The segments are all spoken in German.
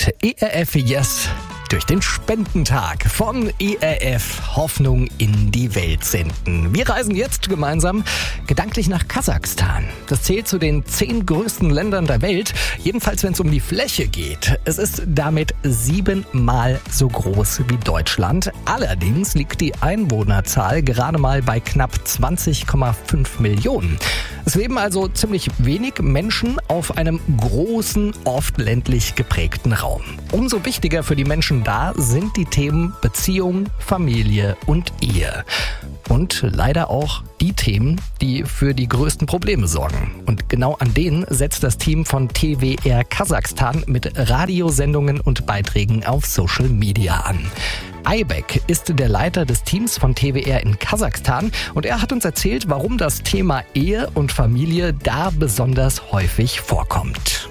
mit ERF Yes durch den Spendentag von ERF Hoffnung in die Welt senden. Wir reisen jetzt gemeinsam gedanklich nach Kasachstan. Das zählt zu den 10 größten Ländern der Welt, jedenfalls wenn es um die Fläche geht. Es ist damit 7-mal so groß wie Deutschland. Allerdings liegt die Einwohnerzahl gerade mal bei knapp 20,5 Millionen. Es leben also ziemlich wenig Menschen auf einem großen, oft ländlich geprägten Raum. Umso wichtiger für die Menschen da sind die Themen Beziehung, Familie und Ehe. Und leider auch die Themen, die für die größten Probleme sorgen. Und genau an denen setzt das Team von TWR Kasachstan mit Radiosendungen und Beiträgen auf Social Media an. Aybek ist der Leiter des Teams von TWR in Kasachstan und er hat uns erzählt, warum das Thema Ehe und Familie da besonders häufig vorkommt.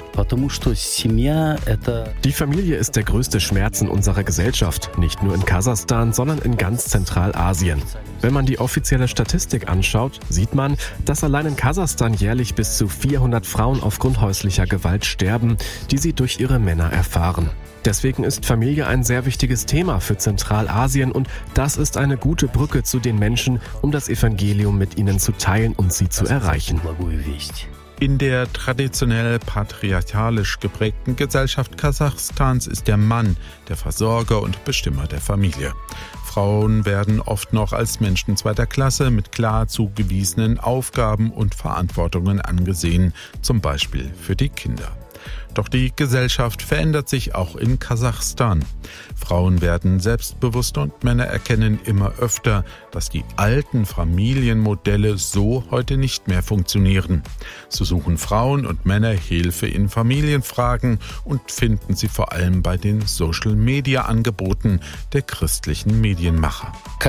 Die Familie ist der größte Schmerz in unserer Gesellschaft, nicht nur in Kasachstan, sondern in ganz Zentralasien. Wenn man die offizielle Statistik anschaut, sieht man, dass allein in Kasachstan jährlich bis zu 400 Frauen aufgrund häuslicher Gewalt sterben, die sie durch ihre Männer erfahren. Deswegen ist Familie ein sehr wichtiges Thema für Zentralasien und das ist eine gute Brücke zu den Menschen, um das Evangelium mit ihnen zu teilen und sie zu erreichen. In der traditionell patriarchalisch geprägten Gesellschaft Kasachstans ist der Mann der Versorger und Bestimmer der Familie. Frauen werden oft noch als Menschen zweiter Klasse mit klar zugewiesenen Aufgaben und Verantwortungen angesehen, zum Beispiel für die Kinder. Doch die Gesellschaft verändert sich auch in Kasachstan. Frauen werden selbstbewusster und Männer erkennen immer öfter, dass die alten Familienmodelle so heute nicht mehr funktionieren. So suchen Frauen und Männer Hilfe in Familienfragen und finden sie vor allem bei den Social-Media-Angeboten der christlichen Medienmacher.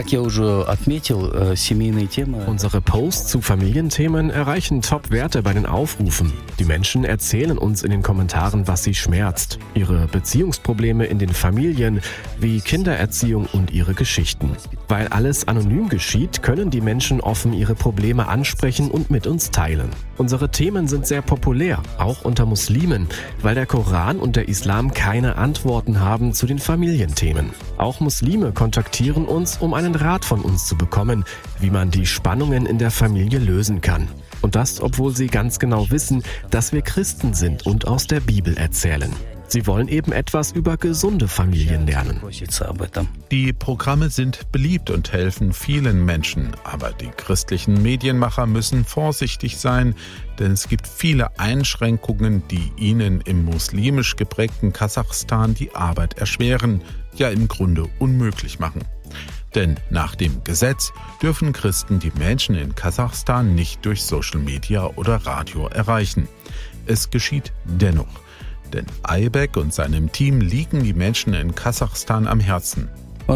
Unsere Posts zu Familienthemen erreichen Top-Werte bei den Aufrufen. Die Menschen erzählen uns in den Kommentaren, was sie schmerzt. Ihre Beziehungsprobleme in den Familien, wie Kindererziehung und ihre Geschichten. Weil alles anonym geschieht, können die Menschen offen ihre Probleme ansprechen und mit uns teilen. Unsere Themen sind sehr populär, auch unter Muslimen, weil der Koran und der Islam keine Antworten haben zu den Familienthemen. Auch Muslime kontaktieren uns, um einen Rat von uns zu bekommen, wie man die Spannungen in der Familie lösen kann. Und das, obwohl sie ganz genau wissen, dass wir Christen sind und aus der Bibel erzählen. Sie wollen eben etwas über gesunde Familien lernen. Die Programme sind beliebt und helfen vielen Menschen. Aber die christlichen Medienmacher müssen vorsichtig sein, denn es gibt viele Einschränkungen, die ihnen im muslimisch geprägten Kasachstan die Arbeit erschweren, ja im Grunde unmöglich machen. Denn nach dem Gesetz dürfen Christen die Menschen in Kasachstan nicht durch Social Media oder Radio erreichen. Es geschieht dennoch. Denn Aybek und seinem Team liegen die Menschen in Kasachstan am Herzen.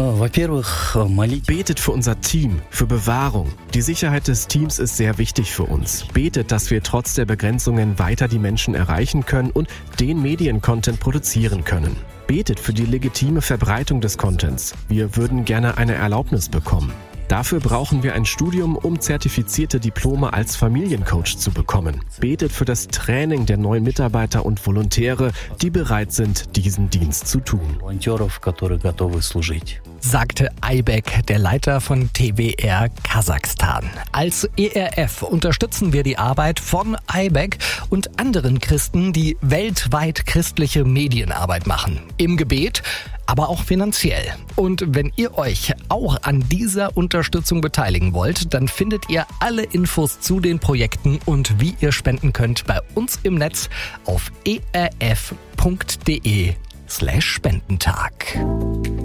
Betet für unser Team, für Bewahrung. Die Sicherheit des Teams ist sehr wichtig für uns. Betet, dass wir trotz der Begrenzungen weiter die Menschen erreichen können und den Mediencontent produzieren können. Betet für die legitime Verbreitung des Contents. Wir würden gerne eine Erlaubnis bekommen. Dafür brauchen wir ein Studium, um zertifizierte Diplome als Familiencoach zu bekommen. Betet für das Training der neuen Mitarbeiter und Volontäre, die bereit sind, diesen Dienst zu tun. Sagte Aybek, der Leiter von TWR Kasachstan. Als ERF unterstützen wir die Arbeit von Aybek und anderen Christen, die weltweit christliche Medienarbeit machen. Im Gebet, aber auch finanziell. Und wenn ihr euch auch an dieser Unterstützung beteiligen wollt, dann findet ihr alle Infos zu den Projekten und wie ihr spenden könnt bei uns im Netz auf erf.de/Spendentag.